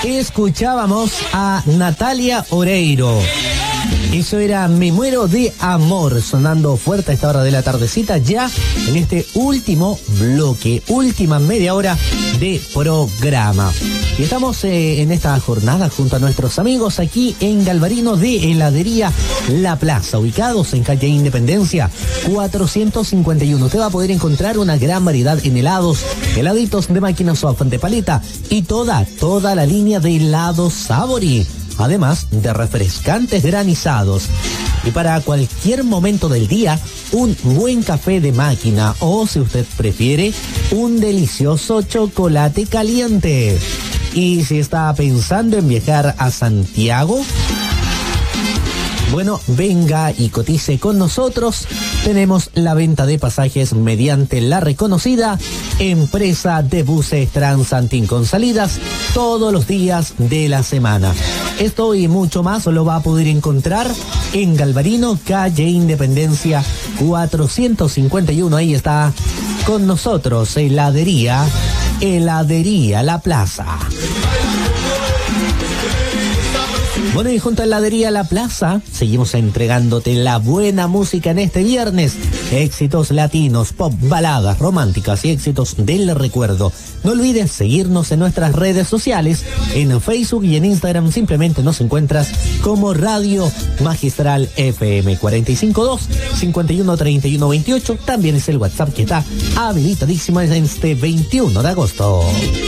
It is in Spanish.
Escuchábamos a Natalia Oreiro. Eso era Me Muero de Amor, sonando fuerte a esta hora de la tardecita, ya en este último bloque, última media hora de programa. Y estamos en esta jornada junto a nuestros amigos aquí en Galvarino de Heladería La Plaza, ubicados en calle Independencia 451. Usted va a poder encontrar una gran variedad en helados, heladitos de máquina soft, de paleta y toda la línea de helados Sabori, además de refrescantes granizados. Y para cualquier momento del día, un buen café de máquina o, si usted prefiere, un delicioso chocolate caliente. Y si está pensando en viajar a Santiago, bueno, venga y cotice con nosotros. Tenemos la venta de pasajes mediante la reconocida empresa de buses Transantin, con salidas todos los días de la semana. Esto y mucho más lo va a poder encontrar en Galvarino, calle Independencia 451. Ahí está con nosotros Heladería La Plaza. Bueno, y junto a Heladería La Plaza, seguimos entregándote la buena música en este viernes. Éxitos latinos, pop, baladas románticas y éxitos del recuerdo. No olvides seguirnos en nuestras redes sociales, en Facebook y en Instagram. Simplemente nos encuentras como Radio Magistral FM 452-513128. También es el WhatsApp que está habilitadísimo en este 21 de agosto.